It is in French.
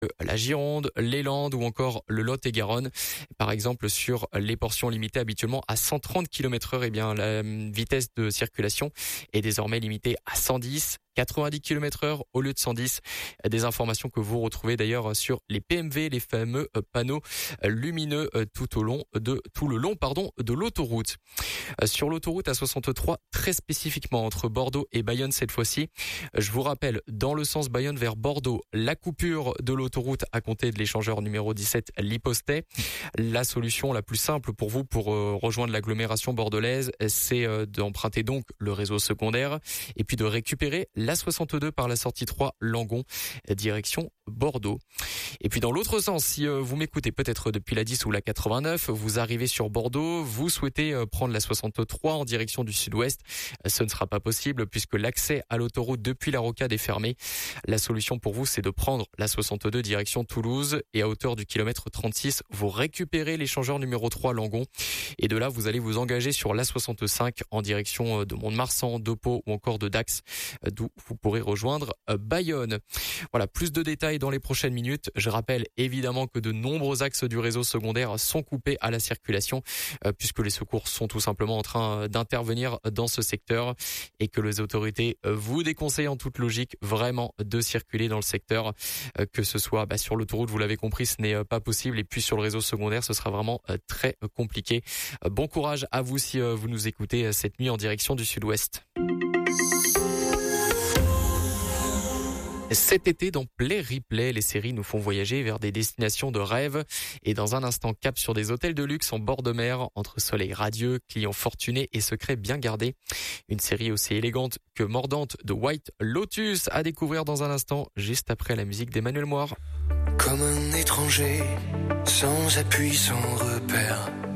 la Gironde, les Landes ou encore le Lot-et-Garonne. Par exemple, sur les portions limitées habituellement à 130 km/h, la vitesse de circulation est désormais limitée à 110. 90 km/h au lieu de 110. Des informations que vous retrouvez d'ailleurs sur les PMV, les fameux panneaux lumineux tout le long de l'autoroute. Sur l'autoroute A63, très spécifiquement entre Bordeaux et Bayonne cette fois-ci, je vous rappelle, dans le sens Bayonne vers Bordeaux, la coupure de l'autoroute à compter de l'échangeur numéro 17 Lipostet. La solution la plus simple pour vous pour rejoindre l'agglomération bordelaise, c'est d'emprunter donc le réseau secondaire et puis de récupérer la 62 par la sortie 3 Langon, direction Bordeaux. Et puis dans l'autre sens, si vous m'écoutez peut-être depuis la 10 ou la 89, vous arrivez sur Bordeaux, vous souhaitez prendre la 63 en direction du sud-ouest, ce ne sera pas possible puisque l'accès à l'autoroute depuis la rocade est fermé. La solution pour vous, c'est de prendre la 62 direction Toulouse et à hauteur du kilomètre 36, vous récupérez l'échangeur numéro 3 Langon et de là, vous allez vous engager sur la 65 en direction de Mont-de-Marsan, de Pau ou encore de Dax, d'où vous pourrez rejoindre Bayonne. Voilà, plus de détails dans les prochaines minutes. Je rappelle évidemment que de nombreux axes du réseau secondaire sont coupés à la circulation puisque les secours sont tout simplement en train d'intervenir dans ce secteur et que les autorités vous déconseillent en toute logique vraiment de circuler dans le secteur, que ce soit sur l'autoroute, vous l'avez compris, ce n'est pas possible et puis sur le réseau secondaire, ce sera vraiment très compliqué. Bon courage à vous si vous nous écoutez cette nuit en direction du sud-ouest. Cet été, dans Play Replay, les séries nous font voyager vers des destinations de rêve. Et dans un instant, cap sur des hôtels de luxe en bord de mer, entre soleil radieux, clients fortunés et secrets bien gardés. Une série aussi élégante que mordante de White Lotus à découvrir dans un instant, juste après la musique d'Emmanuel Moire. Comme un étranger, sans appui, sans repère,